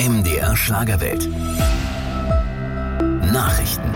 MDR Schlagerwelt. Nachrichten.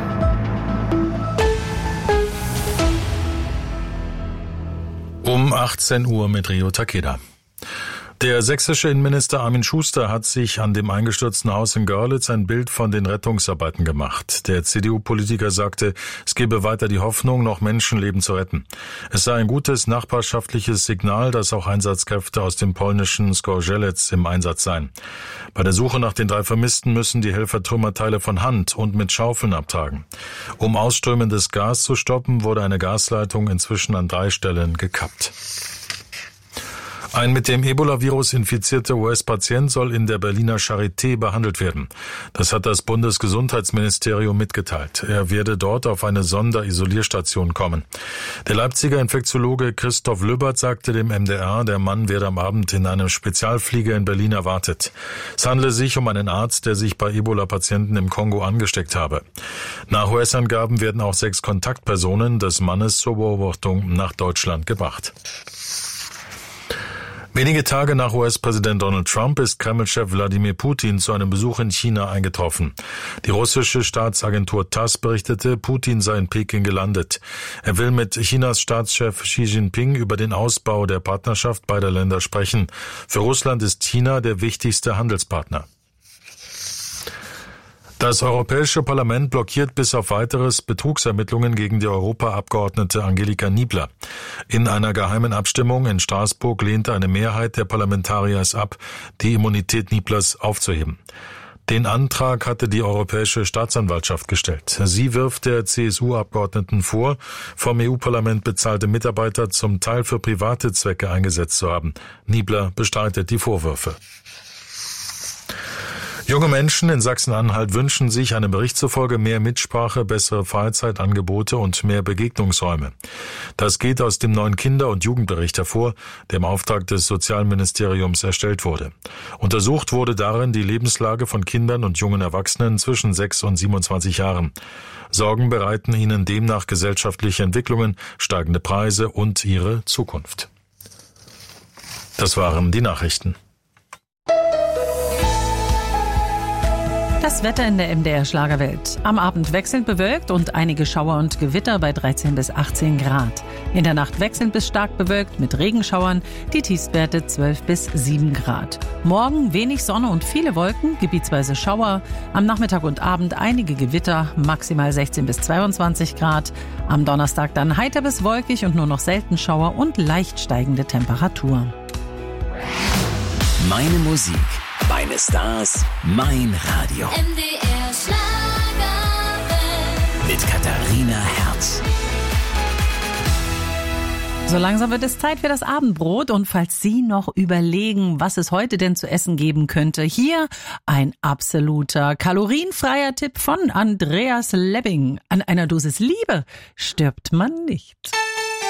Um 18 Uhr mit Rio Takeda. Der sächsische Innenminister Armin Schuster hat sich an dem eingestürzten Haus in Görlitz ein Bild von den Rettungsarbeiten gemacht. Der CDU-Politiker sagte, es gebe weiter die Hoffnung, noch Menschenleben zu retten. Es sei ein gutes nachbarschaftliches Signal, dass auch Einsatzkräfte aus dem polnischen Zgorzelec im Einsatz seien. Bei der Suche nach den 3 Vermissten müssen die Helfer Trümmerteile von Hand und mit Schaufeln abtragen. Um ausströmendes Gas zu stoppen, wurde eine Gasleitung inzwischen an 3 Stellen gekappt. Ein mit dem Ebola-Virus infizierter US-Patient soll in der Berliner Charité behandelt werden. Das hat das Bundesgesundheitsministerium mitgeteilt. Er werde dort auf eine Sonderisolierstation kommen. Der Leipziger Infektiologe Christoph Löbert sagte dem MDR, der Mann werde am Abend in einem Spezialflieger in Berlin erwartet. Es handle sich um einen Arzt, der sich bei Ebola-Patienten im Kongo angesteckt habe. Nach US-Angaben werden auch 6 Kontaktpersonen des Mannes zur Beobachtung nach Deutschland gebracht. Wenige Tage nach US-Präsident Donald Trump ist Kreml-Chef Wladimir Putin zu einem Besuch in China eingetroffen. Die russische Staatsagentur TASS berichtete, Putin sei in Peking gelandet. Er will mit Chinas Staatschef Xi Jinping über den Ausbau der Partnerschaft beider Länder sprechen. Für Russland ist China der wichtigste Handelspartner. Das Europäische Parlament blockiert bis auf weiteres Betrugsermittlungen gegen die Europaabgeordnete Angelika Niebler. In einer geheimen Abstimmung in Straßburg lehnte eine Mehrheit der Parlamentarier es ab, die Immunität Nieblers aufzuheben. Den Antrag hatte die Europäische Staatsanwaltschaft gestellt. Sie wirft der CSU-Abgeordneten vor, vom EU-Parlament bezahlte Mitarbeiter zum Teil für private Zwecke eingesetzt zu haben. Niebler bestreitet die Vorwürfe. Junge Menschen in Sachsen-Anhalt wünschen sich einem Bericht zufolge mehr Mitsprache, bessere Freizeitangebote und mehr Begegnungsräume. Das geht aus dem neuen Kinder- und Jugendbericht hervor, der im Auftrag des Sozialministeriums erstellt wurde. Untersucht wurde darin die Lebenslage von Kindern und jungen Erwachsenen zwischen 6 und 27 Jahren. Sorgen bereiten ihnen demnach gesellschaftliche Entwicklungen, steigende Preise und ihre Zukunft. Das waren die Nachrichten. Das Wetter in der MDR Schlagerwelt. Am Abend wechselnd bewölkt und einige Schauer und Gewitter bei 13 bis 18 Grad. In der Nacht wechselnd bis stark bewölkt mit Regenschauern, die Tiefstwerte 12 bis 7 Grad. Morgen wenig Sonne und viele Wolken, gebietsweise Schauer. Am Nachmittag und Abend einige Gewitter, maximal 16 bis 22 Grad. Am Donnerstag dann heiter bis wolkig und nur noch selten Schauer und leicht steigende Temperaturen. Meine Musik, meine Stars, mein Radio. MDR Schlagerwelt. Mit Katharina Herz. So langsam wird es Zeit für das Abendbrot und falls Sie noch überlegen, was es heute denn zu essen geben könnte, hier ein absoluter kalorienfreier Tipp von Andreas Lebbing. An einer Dosis Liebe stirbt man nicht.